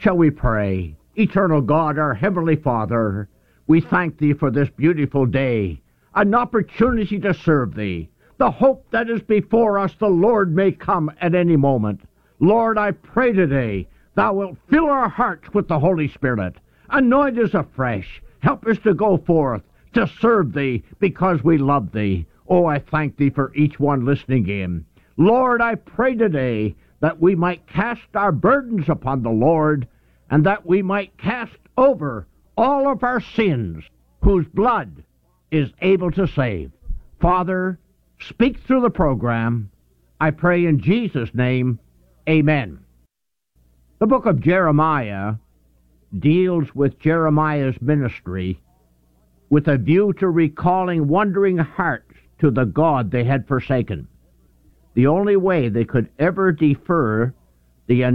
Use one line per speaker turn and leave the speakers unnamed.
Shall we pray? Eternal God, our Heavenly Father, we thank Thee for this beautiful day, an opportunity to serve Thee. The hope that is before us, the Lord may come at any moment. Lord, I pray today Thou wilt fill our hearts with the Holy Spirit. Anoint us afresh. Help us to go forth, to serve Thee, because we love Thee. Oh, I thank Thee for each one listening in. Lord, I pray today that we might cast our burdens upon the Lord, and that we might cast over all of our sins, whose blood is able to save. Father, speak through the program. I pray in Jesus' name, amen. The book of Jeremiah deals with Jeremiah's ministry with a view to recalling wandering hearts to the God they had forsaken. The only way they could ever defer the